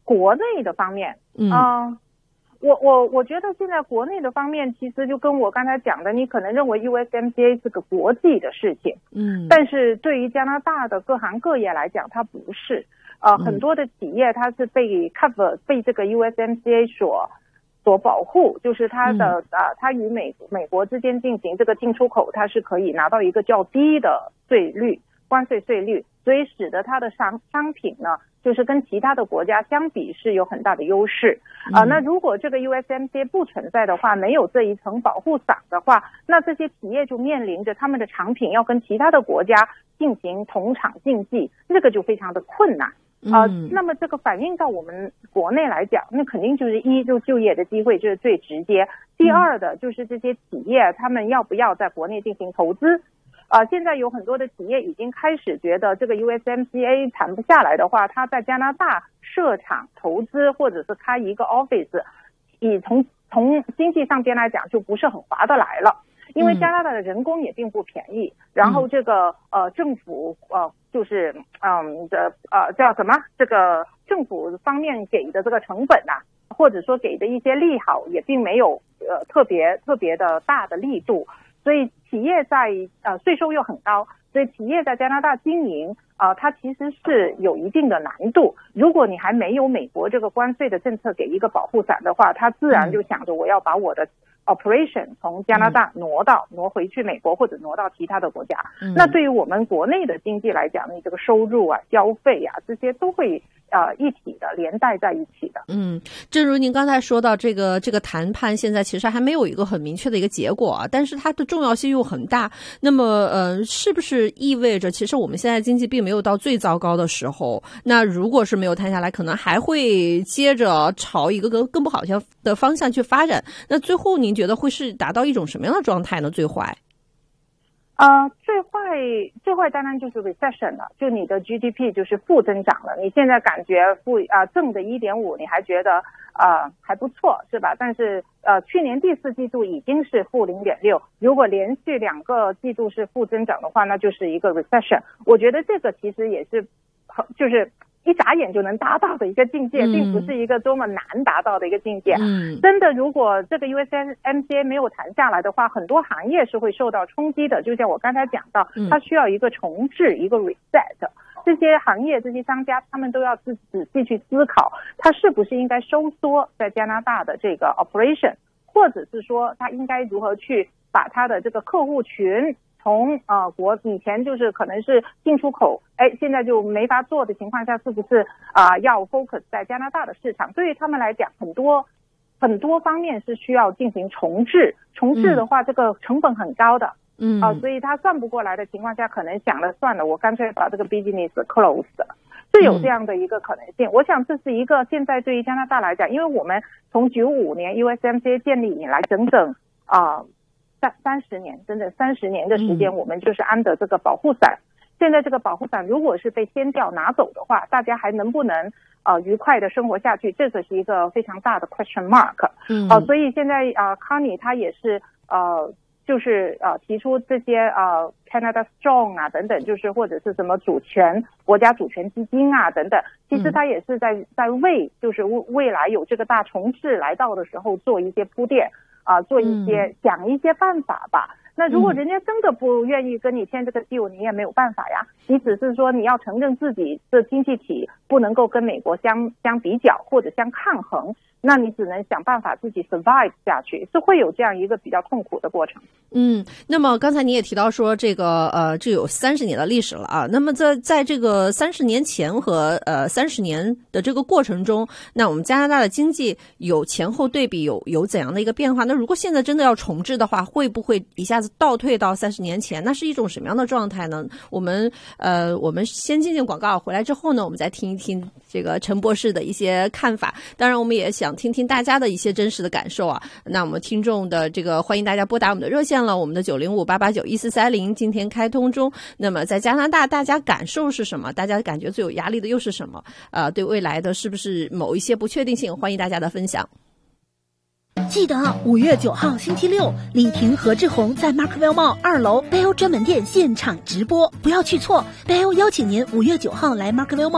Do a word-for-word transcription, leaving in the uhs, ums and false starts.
国内的方面，嗯。呃我我我觉得现在国内的方面，其实就跟我刚才讲的，你可能认为 U S M C A 是个国际的事情，嗯，但是对于加拿大的各行各业来讲，它不是，呃，很多的企业它是被 cover 被这个 U S M C A 所所保护，就是它的啊、呃，它与美美国之间进行这个进出口，它是可以拿到一个较低的税率，关税税率，所以使得它的商商品呢，就是跟其他的国家相比是有很大的优势啊、呃。那如果这个 U S M C A 不存在的话，没有这一层保护伞的话，那这些企业就面临着他们的产品要跟其他的国家进行同场竞技，这个就非常的困难啊、呃。那么这个反映到我们国内来讲，那肯定就是一就就业的机会，这是最直接；第二的就是这些企业他们要不要在国内进行投资。呃，现在有很多的企业已经开始觉得这个 U S M C A 谈不下来的话，他在加拿大设厂投资或者是开一个 office， 以从从经济上边来讲就不是很划得来了，因为加拿大的人工也并不便宜，嗯、然后这个呃政府呃就是嗯的呃叫什么这个政府方面给的这个成本啊，或者说给的一些利好也并没有呃特别特别的大的力度。所以企业在呃税收又很高，所以企业在加拿大经营啊、呃，它其实是有一定的难度。如果你还没有美国这个关税的政策给一个保护伞的话，它自然就想着我要把我的 operation 从加拿大挪到挪回去美国或者挪到其他的国家。嗯、那对于我们国内的经济来讲，你这个收入啊、消费啊这些都会呃一体的连带在一起的。 嗯，正如您刚才说到，这个这个谈判现在其实还没有一个很明确的一个结果啊，但是它的重要性又很大。那么呃，是不是意味着其实我们现在经济并没有到最糟糕的时候？那如果是没有谈下来，可能还会接着朝一个更更不好的方向去发展。那最后您觉得会是达到一种什么样的状态呢？最坏？ 呃，最坏最坏当然就是 recession 了，就你的 G D P 就是负增长了。你现在感觉负啊、呃、正的 一点五， 你还觉得呃还不错是吧？但是呃去年第四季度已经是负 零点六， 如果连续两个季度是负增长的话，那就是一个 recession。我觉得这个其实也是就是一眨眼就能达到的一个境界，并不是一个多么难达到的一个境界。嗯，真的，如果这个 U S M C A 没有谈下来的话，很多行业是会受到冲击的。就像我刚才讲到，它需要一个重置，一个 reset。这些行业、这些商家，他们都要自仔细去思考，它是不是应该收缩在加拿大的这个 operation， 或者是说它应该如何去把它的这个客户群。从呃国以前就是可能是进出口，哎，现在就没法做的情况下，是不是啊、呃、要 focus 在加拿大的市场？对于他们来讲，很多很多方面是需要进行重置。重置的话，嗯、这个成本很高的，嗯啊、呃，所以他算不过来的情况下，可能想了算了，我干脆把这个 business close， 是有这样的一个可能性。嗯、我想这是一个现在对于加拿大来讲，因为我们从九五年 U S M C A 建立以来，整整啊。呃三三十年，整整三十年的时间，我们就是安的这个保护伞。嗯、现在这个保护伞如果是被掀掉拿走的话，大家还能不能呃愉快的生活下去？这个是一个非常大的 question mark。嗯，呃，所以现在啊、呃、，Carney 他也是呃，就是呃提出这些呃 Canada Strong 啊等等，就是或者是什么主权国家主权基金啊等等，其实他也是在在为就是未来有这个大重置来到的时候做一些铺垫。啊、呃，做一些、嗯、想一些办法吧。那如果人家真的不愿意跟你签这个 deal， 你也没有办法呀。你只是说你要承认自己的经济体不能够跟美国相相比较或者相抗衡，那你只能想办法自己 survive 下去，是会有这样一个比较痛苦的过程。 嗯，那么刚才你也提到说这个呃，这有三十年的历史了啊。那么在在这个三十年前和呃三十年的这个过程中，那我们加拿大的经济有前后对比，有有怎样的一个变化？那如果现在真的要重置的话，会不会一下子倒退到三十年前？那是一种什么样的状态呢？我们呃，我们先进进广告，回来之后呢，我们再听一听这个陈博士的一些看法。当然，我们也想听听大家的一些真实的感受啊。那我们听众的这个欢迎大家拨打我们的热线了，我们的九零五八八九一四三零今天开通中。那么在加拿大，大家感受是什么？大家感觉最有压力的又是什么？呃，对未来的是不是某一些不确定性？欢迎大家的分享。 记得五月九号星期六，李婷、何志宏在 Markville Mall 二楼 Bell 专门店现场直播，不要去错。Bell 邀请您五月九号来 Markville Mall。